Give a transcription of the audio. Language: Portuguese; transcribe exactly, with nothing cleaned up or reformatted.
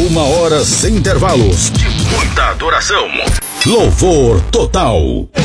Uma hora sem intervalos, de muita adoração. Louvor total.